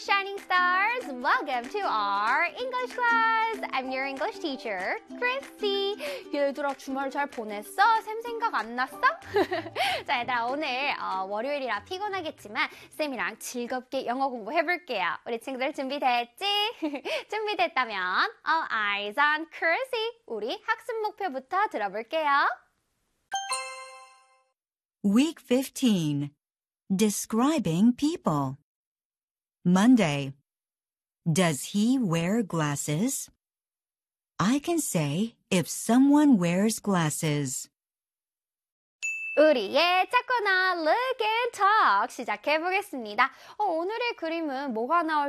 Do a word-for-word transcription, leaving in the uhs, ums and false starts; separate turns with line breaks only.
shining stars! Welcome to our English class! I'm your English teacher, Chrissy. 얘들아, 주말 잘 보냈어? 쌤 생각 안 났어? 자, 얘들아, 오늘 어, 월요일이라 피곤하겠지만 쌤이랑 즐겁게 영어 공부해볼게요. 우리 친구들 준비됐지? 준비됐다면 All eyes on Chrissy! 우리 학습 목표부터 들어볼게요.
Week fifteen. Describing people. Monday. Does he wear glasses? I can say if someone wears glasses.
우리의 찾거나 look and talk 시작해보겠습니다. 어, 오늘의 그림은 뭐가 나올